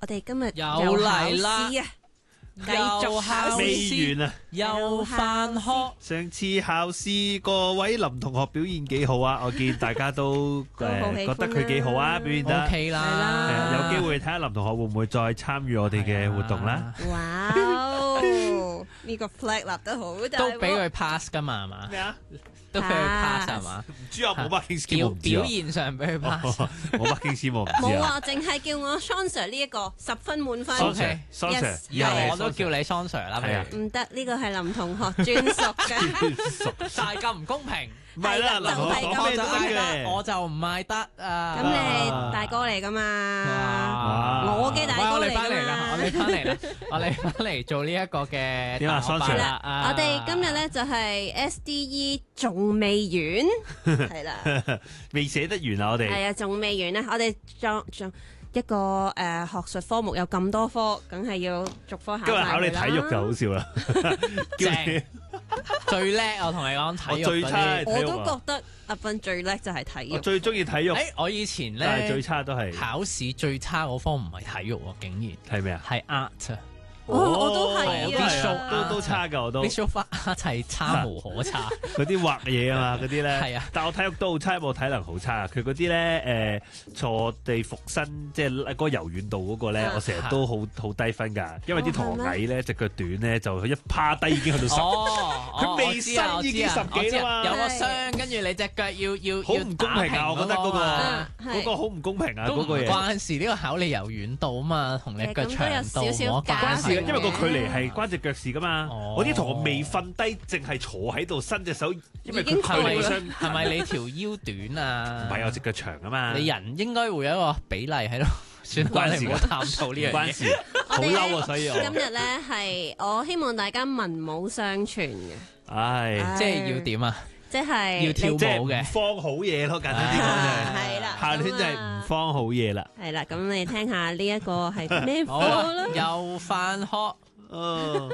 我哋今日又嚟啦考試啊，繼續考試未完啊！ 又返學， 上次考試各位林同學表現幾好啊！我見大家都都好喜歡啊覺得佢幾好啊，表現得 OK 係啦啦， 有機會睇下林同學會唔會再參與我哋嘅活動啦。 哇！呢個 flag 立得好大喎， 都俾佢 pass 噶嘛，係嘛？ 咩啊？ 都俾佢 pass 係嘛？ 唔知啊，冇北京師我唔知表啊。 現上俾佢 pass。 冇北京師我唔知啊。 冇啊，淨係叫我 Sean Sir 呢一個10分滿分。 Sean OK Sir，Sean Sir， Yes， 以後係我都叫你 Sean Sir 啦，不係啊如唔得，呢個係林同學專屬嘅。 熟就係咁唔公平。 唔係啦，林同學就係咁講咩都得嗌得， 嘅。 我就唔嗌得啊！ 咁你係大哥嚟噶嘛？ 哇我嘅大哥嚟㗎嘛喂我哋翻嚟啦，我哋翻嚟啦，我哋翻嚟做呢一個嘅點啊大學 ，Sean Sir？ 啦。 我哋今日咧就係 SDE 仲未完，係啦， 未寫得完啊！我哋係啊，仲未完咧。我哋仲一個學術科目有咁多科，梗係要逐科考。 今日考你體育就好笑啦，叫你最叻，我同你講體育我最嗰啲。 差係體育啊我都覺得阿斌最叻就係體育。 我最中意體育， 我以前但係最咧差都係考試最差嗰科唔係體育喎，竟然係咩啊？ 係 art 啊我都係係啊啊，都差㗎我都。 ，visual art 係差無可差。 嗰啲畫嘢啊嘛，嗰啲咧， 係啊但我體育都好差，我體能好差啊。佢嗰啲咧，坐地伏身，即係嗰個柔軟度嗰個咧， 啊我成日都好低分㗎，因為啲同學矮咧，隻腳短咧，就一趴低已經去到10。 哦， 佢未伸已經10幾啦嘛有個傷，跟住你隻腳要好唔公平啊！我覺得嗰個係嗰個好唔公平啊！ 都唔嗰個嘢。 關事，呢個考你柔軟度啊嘛，同你腳長度咁都有少少冇關關事嘅， 係因為個距離係關隻腳事噶嘛。 哦我啲同學未瞓低，淨係坐喺度伸隻手，因為佢距已經離攰啦相係咪你條腰短啊？ 唔係我隻腳長啊嘛。 你人應該會有一個比例喺度，算啦， 關事㗎你唔好探討呢樣嘢。 唔關事，好嬲啊！所以我今日咧係我希望大家文武雙全嘅， 唉， 即係要點啊？ 即係要跳舞即係嘅唔放好嘢咯，簡單啲講就係啦下年就係唔放好嘢啦。 係啦。咁你聽下呢一個係咩科好啊啦？ 又返學。 嗯，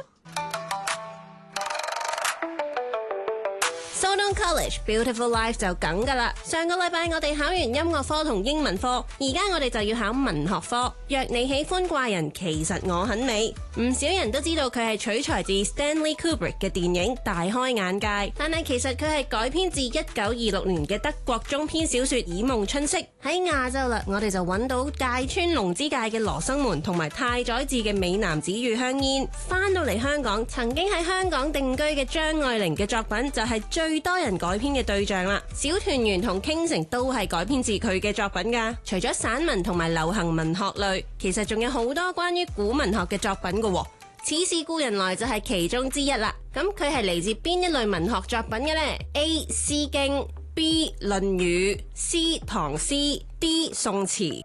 Southern College Beautiful Life 就梗噶啦。上個禮拜我哋考完音樂科同英文科，而家我哋就要考文學科。若你喜歡怪人，其實我很美。唔少人都知道佢係取材自 Stanley Kubrick 嘅電影《大開眼界》，但係其實佢係改編自1926年嘅德國中篇小說《以夢春色》。喺亞洲啦，我哋就揾到芥川龍之介嘅羅生門同埋太宰治嘅美男子與香煙。翻到嚟香港，曾經喺香港定居嘅張愛玲嘅作品就係最多人改編嘅對象啦。小團圓同傾城都係改編自佢嘅作品噶。除咗散文同埋流行文學類，其實仲有好多關於古文學嘅作品噶。似是故人來就係其中之一啦。咁佢係嚟自邊一類文學作品嘅呢？ A. 詩經 B. 論語 C. 唐詩 D. 宋詞。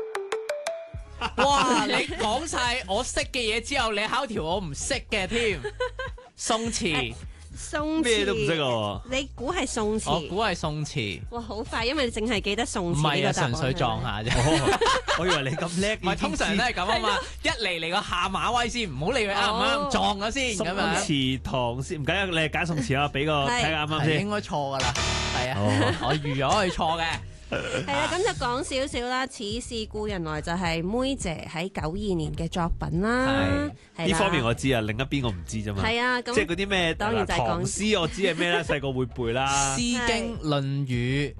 哇！你講晒我識嘅嘢之後，你考條我唔識嘅添。宋詞， 宋詞咩都唔識啊！ 你估係宋我詞？ 估係宋詞， 哇，好快，因為你淨係記得宋唔係啊， 詞呢個答案純粹撞下啫。 哦我以為你咁叻， 唔係通常都係咁啊嘛，一嚟個下馬威先，唔好理佢啱唔啱，撞咗先宋咁樣。 詞唐詩唔緊要，你係揀宋詞啊，俾個係睇下啱唔啱先係應。該錯噶啦，係啊， 哦我預咗佢錯嘅。 係啦，咁就講少少啦。似是故人來就係妹姐喺92年嘅作品啦。係啦呢方面我知啊，另一邊我唔知啫嘛。 係啊，咁即係嗰啲咩當然就係講唐詩，我知係咩啦，細個會背啦。 詩經、論語、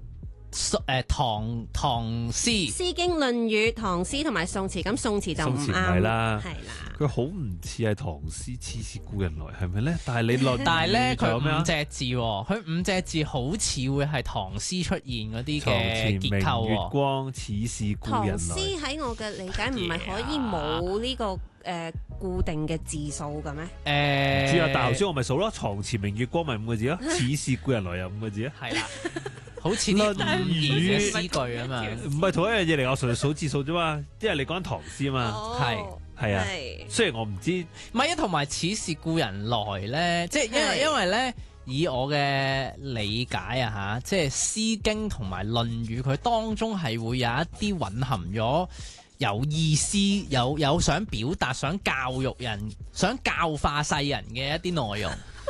唐詩。 詩經、論語、唐詩同埋宋詞，咁宋詞就唔宋詞唔啱係啦係啦。 佢好唔似係唐詩，似是故人來係咪咧？但係你論但係咧，佢仲有咩啊五隻字喎，佢五隻字好似會係唐詩出現嗰啲床嘅前明結構月喎。 光，似是故唐人來。 詩喺我嘅理解唔係可以冇呢個固定嘅字數嘅咩？ 知啊，但係頭先我咪數咯，床前明月光咪5個字咯，似是故人來又5個字啊， 係啦，好似啲論語嘅語詩句啊嘛。 唔係同一樣嘢嚟，我純粹數字數啫嘛，因為你講緊唐詩啊嘛， 哦係啊， 係雖然我唔知唔係啊，同埋似是故人來咧，即係係因為咧，以我嘅理解啊嚇，即係《詩經》同埋《論語》，佢當中係會有一啲蘊含咗有意思、有想表達、想教育人、想教化世人嘅一啲內容。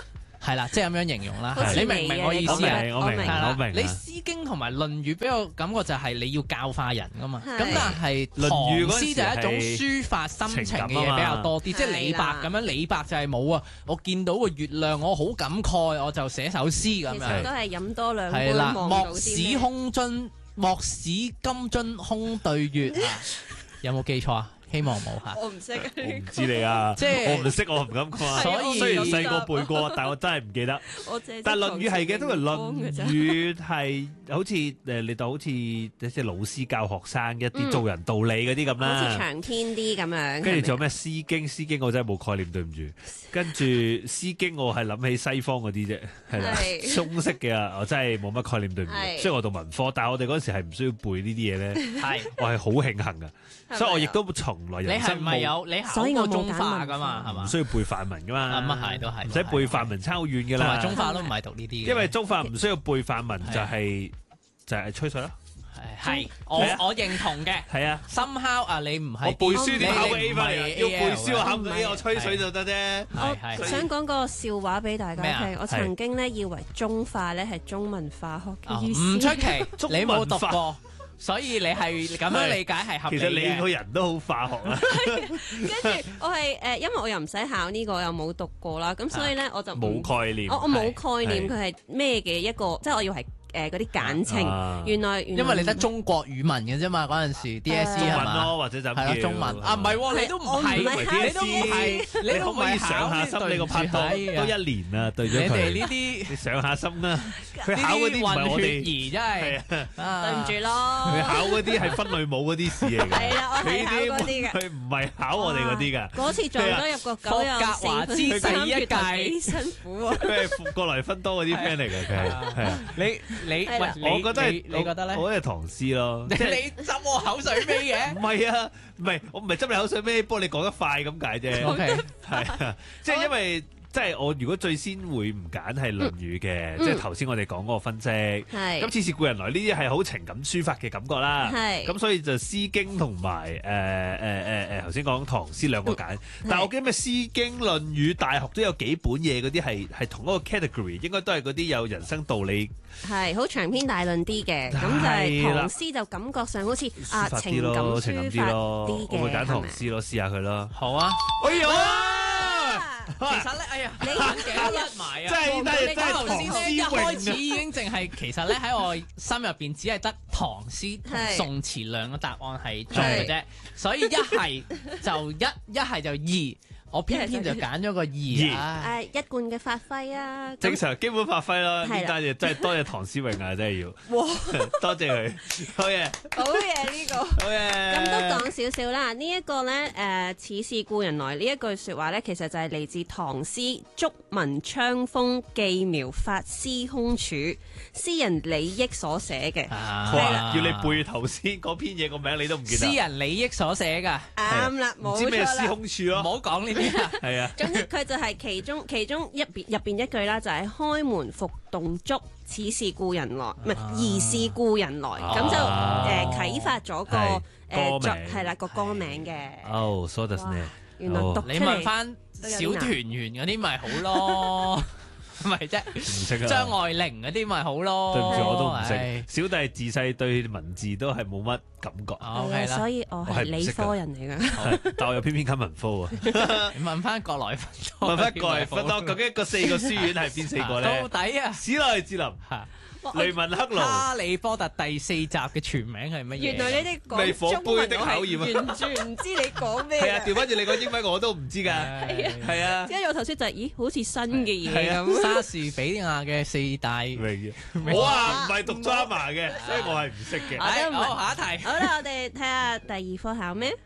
係啦，即係咁樣形容啦好。似你明唔明我意我思啊？ 明我明明係啦我明啊。 你《詩經》同埋《論語》俾我感覺就係你要教化人噶嘛。 係咁但係論語嗰陣時唐詩就係一種抒發心情嘅嘢比較多啲，即係李白咁樣。李白就係冇啊，我見到個月亮，我好感慨，我就寫首詩咁其實樣。 都係飲多兩杯係啦， 望到莫使啲咩空樽，莫使金樽空對月啊！有冇記錯啊？希望冇嚇。 我唔識啊我唔知你啊， 即係我唔識，我唔敢講啊。 所以雖然細個背過，但我真係唔記得。 我淨係但係論語係嘅，都係論嘅啫。 語係好似你當好似即係老師教學生一啲做人道理嗰啲咁好似啦。 長篇啲咁樣。 跟住仲有咩《詩經》？《詩經》我真係冇概念，對唔住。跟住《詩經》我係諗起西方嗰啲啫，係啦， 係中式嘅啊，我真係冇乜概念，對唔住。 係雖然我讀文科，但係我哋嗰時係唔需要背呢啲嘢咧， 係我係好慶幸噶， 咪所以我亦都從來你係人生冇唔係有你考所以我冇過中化揀噶嘛？係嘛？ 唔需要背範文噶嘛。 咁啊係都係唔使背範文差好遠噶同埋啦。 中化都唔係讀呢啲嘅， 因為中法唔需要背範文， 係就係吹水咯。 係係啊我認同嘅。 係啊， 深烤啊，你唔係我背書點考個 A 翻嚟啊？要你唔係背書我考唔到 A， 唔係我吹水就得啫。 我係想講個笑話俾大家咩啊聽。我曾經咧以為中化咧係中文化學嘅意思。 唔出奇， 中你冇讀文化過，所以你係咁樣理解係合理其實你個嘅。 人都好化學啊， 跟住我係因為我又唔使考呢個，又冇讀過啦，咁所以咧我就唔冇概念。 我冇概念係佢係咩嘅一個，即係我要係嗰啲簡稱。 啊原來因為你得中國語文嘅啫嘛，嗰陣時 DSE 中係嘛？ 文咯，或者就咁係啦， 叫中文啊，唔係喎，你都唔係， 我唔係你都唔係， 你可唔可以上下心？你個拍檔都一年啦，對你咗佢。 哋呢啲你上下心啦，佢呢考嗰啲唔係混血我哋， 兒真係係啊， 對唔住佢咯。 考嗰啲係分類舞嗰啲事嚟㗎。 係啦，我係考嗰啲嘅。 佢唔係考我哋嗰啲㗎。 嗰次撞到入個九又霍格華茲第一屆幾辛苦喎。 佢係過來分多嗰啲 friend 嚟嘅，佢係啊。 你係啦喂， 我覺得係你覺得咧？ 我覺得係唐詩咯。 你執我口水尾嘅唔係啊，唔係我唔係執你口水咩？不過你講得快咁解啫。 ，OK， 係啊，即係因為即係我如果最先會唔揀係《論語》嘅，即係頭先我哋講嗰個分析。 係咁似是故人來呢啲係好情感抒發嘅感覺啦。 係咁所以就《詩經》同埋頭先講唐詩兩個揀。但係我記得咩《詩經》《論語》《大學》都有幾本嘢嗰啲係同一個 category，應該都係嗰啲有人生道理係好長篇大論啲嘅，咁就係係啦唐詩就感覺上好似啊抒發情感啲咯，情感抒發啲咯。 啲嘅， 我會揀唐係咪詩咯，試下佢咯。 好啊。 哎呀！ 其實咧，哎呀，你眼鏡一埋啊！ 真係真係你真係頭先咧唐詩一開始詠啊已經淨係，其實咧喺我心入邊只係得唐詩同係宋詞兩個答案係中嘅啫，所以一係就一係就二，我偏偏就揀咗個二啊！ 誒一貫嘅發揮啊， 正常基本發揮啦， 係啦呢單嘢真係多謝唐詩詠啊，真係要哇， 多謝佢，好嘢， 好嘢呢個。 好嘢。 咁都講少少啦，呢一個咧似是故人來呢一句説話咧，其實就係嚟自唐詩《竹文昌豐寄苗發司空處》，詩人李益所寫嘅。 啊哇！要你背頭先嗰篇嘢個名，你都唔記得。 詩人李益所寫㗎， 啱啦， 唔冇知咩司錯啦。 空處咯， 唔好講呢啲啊！ 係啊， 總之佢就係其中入邊一句啦，就係開門復動竹，此是故人來，唔係疑是故人來，咁就啟發咗個係歌作名係啦個歌名嘅。 哦，so does 哇 ne。 原來讀出你問嚟翻小團圓嗰啲咪好咯，咪啫？ 唔識啊。 張愛玲嗰啲咪好咯。 對唔住，我都唔唉識。小弟自細對文字都係冇乜感覺， 哦係 OK 啦， 啊所以我我係理係唔識㗎科人嚟㗎。 但我又偏偏揀文科啊。 你問翻國內分多問翻過嚟分多， 啲咪好究竟嗰4個書院係邊4個咧？ 到底啊？ 史萊哲林、 嚇雷文克勞。 哈利波特第4集嘅全名係乜嘢？ 原來你哋未講火杯的考驗啊中文我係完全唔知你講咩㗎。 係啊，調翻轉你講英文我都唔知㗎。係啊， 因為我頭先就係咦，好似新嘅嘢係啊咁。 莎士比亞嘅4大。 明嘅。我啊唔係讀 drama 嘅，所以我係唔識嘅。 我都唔係好，下一題。 好啦，我哋睇下第2科考咩？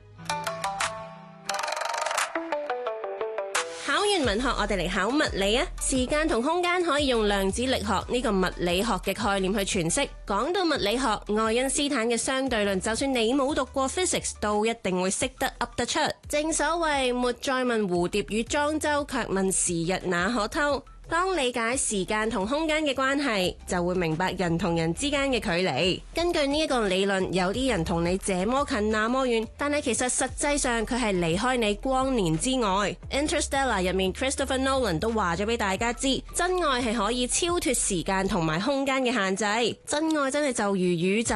考完文學，我哋嚟考物理啊！時間同空間可以用量子力學呢個物理學嘅概念去詮釋。講到物理學，愛因斯坦嘅相對論，就算你冇讀過 physics，都一定會識得噏得出。正所謂，沒再問蝴蝶與莊周，卻問時日那可偷。 當理解時間同空間嘅關係，就會明白人同人之間嘅距離。根據呢一個理論，有啲人同你這麼近那麼遠，但係其實實際上佢係離開你光年之外。Interstellar 入面 Christopher Nolan 都話咗俾大家知，真愛係可以超脫時間同埋空間嘅限制，真愛真係就如宇宙